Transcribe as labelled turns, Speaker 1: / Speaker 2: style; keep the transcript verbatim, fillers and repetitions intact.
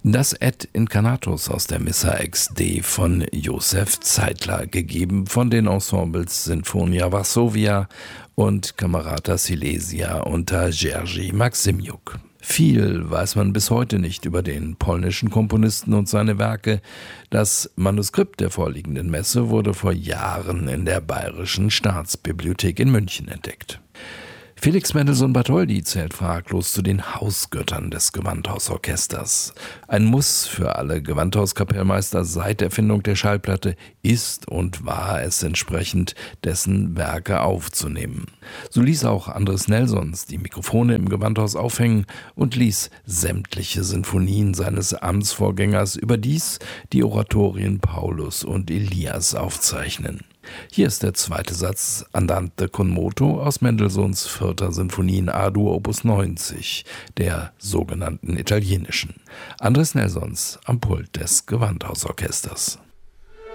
Speaker 1: Das Et Incarnatus aus der Missa Ex Dei von Josef Zeitler, gegeben von den Ensembles Sinfonia Varsovia und Camerata Silesia unter Jerzy Maksymjuk. Viel weiß man bis heute nicht über den polnischen Komponisten und seine Werke. Das Manuskript der vorliegenden Messe wurde vor Jahren in der Bayerischen Staatsbibliothek in München entdeckt. Felix Mendelssohn-Bartholdy zählt fraglos zu den Hausgöttern des Gewandhausorchesters. Ein Muss für alle Gewandhauskapellmeister seit Erfindung der Schallplatte ist und war es entsprechend, dessen Werke aufzunehmen. So ließ auch Andres Nelsons die Mikrofone im Gewandhaus aufhängen und ließ sämtliche Sinfonien seines Amtsvorgängers, überdies die Oratorien Paulus und Elias, aufzeichnen. Hier ist der zweite Satz Andante con moto aus Mendelssohns vierter Sinfonie in A-Dur Opus neunzig, der sogenannten italienischen. Andres Nelsons am Pult des Gewandhausorchesters.